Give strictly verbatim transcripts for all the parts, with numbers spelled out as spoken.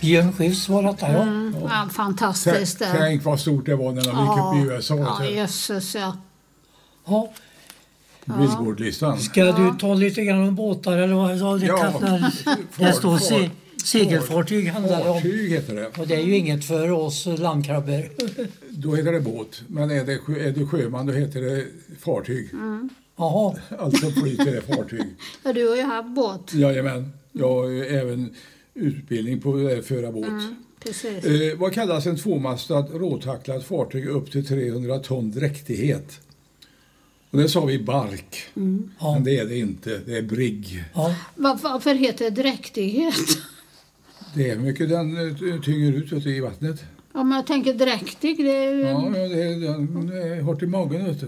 Björn Skifs var detta, ja. Mm, ja, fantastiskt. Tänk, tänk vad stort det var när de gick Ja, upp i U S A. ja, till jösses, ja. Ja. Villgårdlistan. Ska du ta lite grann om båtar eller vad sa det? Ja, Kallar, far- det står far- se, segelfartyg handlar det om. Fartyg heter det. Och det är ju inget för oss landkrabbor. Då heter det båt. Men är, det, sjö- är du sjöman då heter det fartyg. Jaha. Alltså flyter det fartyg. Ja, du har ju haft båt. Jajamän. Jag har ju även utbildning på att föra båt. Mm, precis. Eh, vad kallas en tvåmastad råtacklat fartyg upp till trehundra ton dräktighet? Och det sa vi bark. Ja. Men det är det inte. Det är brigg. Ja. Var, varför heter det dräktighet? Det är hur mycket den eh, tynger ut vet du, i vattnet. Om jag tänker dräktig, det är ju... Ja, ja det är, den är hårt i magen vet du.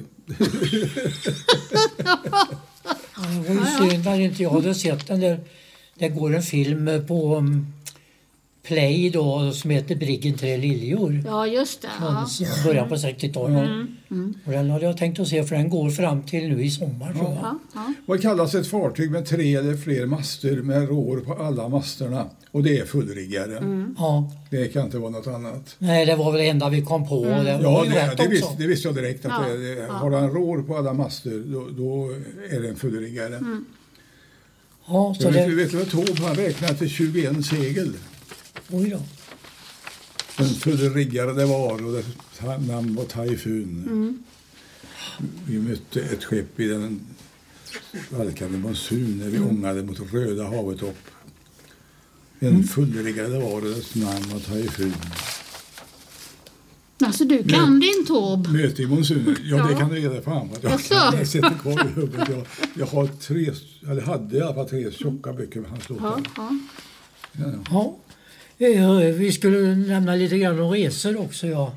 Ja, det var ju synd när inte jag hade sett den där. Det går en film på um, Play då som heter Briggen tre liljor. Ja, just det. Ja. Från början på sextiotalet. Och den hade jag tänkt att se för den går fram till nu i sommar tror jag. Ja, ja. Vad kallas ett fartyg med tre eller fler master med rår på alla masterna? Och det är fullriggare. Ja. Det kan inte vara något annat. Nej, det var väl det enda vi kom på. Det Ja, var ju det, rätt det, också. visste, det visste jag direkt. Att Ja, det, det, ja. Har han rår på alla master då, då är det en fullriggare. Ja, så Jag vet, det... vet du vad Taube han räknar till tjugoett segel? Oj då. En fullriggare det var och det namn var Typhoon. Vi mötte ett skepp i den valkande monsun när vi ångade mot Röda havet upp. En fullriggare det var och dess namn var Typhoon. Alltså, du kan din Taube. Möte i monsunen. Ja, det Ja. kan du ge dig fan på. Jag, Jaså? kan, jag sätter kvar i huvudet. Jag, jag har tre, eller hade i alla fall tre tjocka böcker med hans låtar. Ja, ja. Ja. Eh, Vi skulle nämna lite grann om resor också. Ja.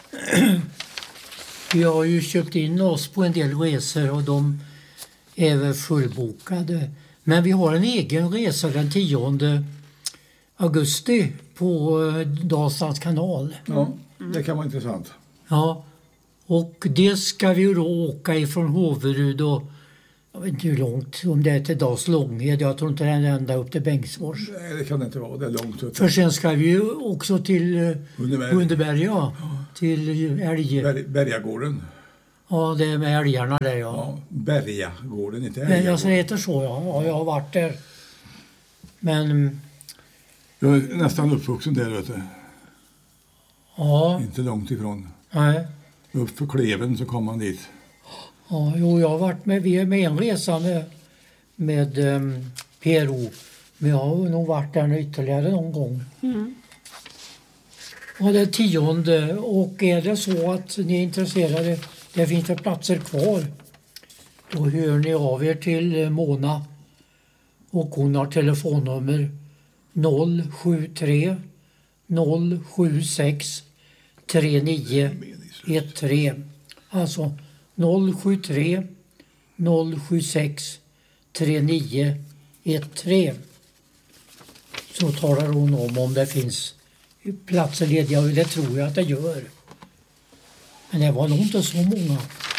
Vi har ju köpt in oss på en del resor och de är väl fullbokade. Men vi har en egen resa den tionde augusti på eh, Dalslands kanal. Ja, det kan vara intressant. Ja, och det ska vi ju då åka ifrån Håverud och jag vet inte hur långt, om det är till Dals Långhed. Jag tror inte det är ända upp till Bengtsfors. Nej, det kan det inte vara. Det är långt ut. För sen ska vi ju också till eh, Underberg. Underberg, ja. Till älg. Ber, Bergagården. Ja, det är med älgarna där, ja. Ja, Bergagården, inte Men jag Älgagården. heter så, ja. Ja, jag har varit där. Men, mm, Jag är nästan uppvuxen där ute. ja, Inte långt ifrån. nej. Upp för Kleven så kom man dit. Ja, jo, jag har varit med, vi är med en resa med, med um, P R O. Men jag har nog varit där ytterligare någon gång. Och det är tionde. Och är det så att ni är intresserade, det finns det platser kvar. Då hör ni av er till eh, Mona. Och hon har telefonnummer noll sju tre noll sju sex tre nio ett tre. Alltså noll sju tre noll sju sex tre nio ett tre. Så talar hon om om det finns platser lediga och det tror jag att det gör. Men det var nog inte så många.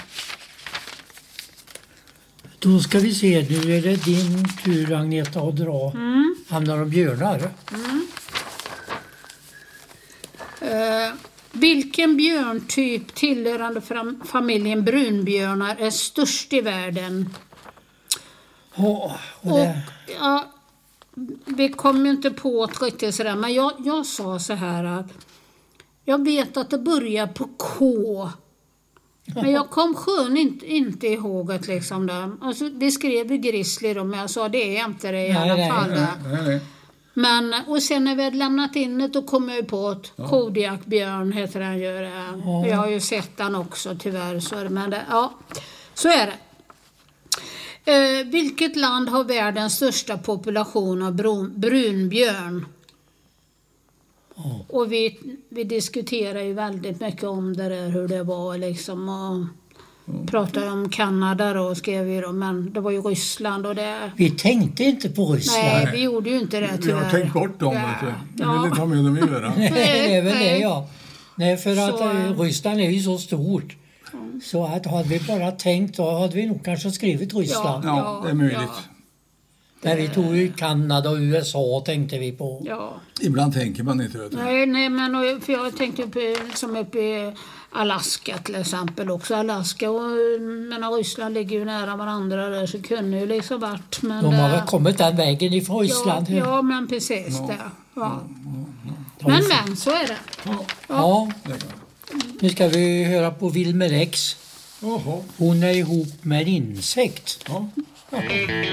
Då ska vi se, nu är det din tur Agneta att dra. Mm. Handlar om björnar. Eh, vilken björntyp tillhörande fram, familjen brunbjörnar är störst i världen? Ja, och Och, det, ja, vi kom ju inte på det riktigt sådär, men jag, jag sa så här att jag vet att det börjar på K. Men jag kom skön inte, inte ihåg att liksom det. Alltså, vi skrev ju grizzly då, men jag sa det är inte det i Nej, alla nej, fall. Nej, nej, nej. Men, och sen när vi hade lämnat in det, då kom jag ju på att ja. Kodiakbjörn heter den ju. Ja. Jag har ju sett den också tyvärr. Så, är det, men det, ja, så är det. Eh, vilket land har världens största population av brun, brunbjörn? oh. Och vi, vi diskuterar ju väldigt mycket om det där, hur det var liksom. Och mm. pratade om Kanada då, skrev vi då, men det var ju Ryssland och det... Vi tänkte inte på Ryssland. Nej, vi gjorde ju inte det tyvärr. Jag har tänkt bort dem. Ja. Vet du. Jag Ja. vill inte ha med dem att göra. Nej, det är väl det, ja. Nej, för att Så- eh, Ryssland är ju så stort. Så att hade vi bara tänkt, då hade vi nog kanske skrivit Ryssland. Ja, det är möjligt. Men vi tog ju Kanada och U S A tänkte vi på. Ja. Ibland tänker man inte det. Nej, nej, men och- för jag tänkte på, som uppe i Alaska till exempel också. Alaska och men Ryssland ligger ju nära varandra där, så kunde ju liksom varit. Men De har det- väl kommit den vägen ifrån Ryssland. Ja, ja, men precis det. Ja. De- Men men, så är det. Ja, Det var- nu ska vi höra på Wilmer X. Jaha. Hon är ihop med en insekt. Ja.